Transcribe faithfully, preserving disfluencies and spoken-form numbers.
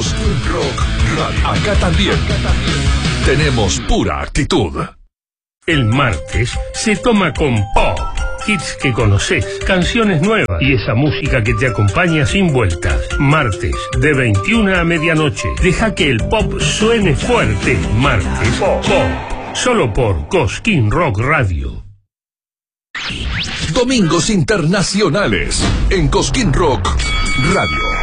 Cosquín Rock Radio. Acá también tenemos pura actitud. El martes se toma con pop. Hits que conoces, canciones nuevas y esa música que te acompaña sin vueltas. Martes, de veintiuna a medianoche. Deja que el pop suene fuerte. Martes, pop. Solo por Cosquín Rock Radio. Domingos internacionales en Cosquín Rock Radio.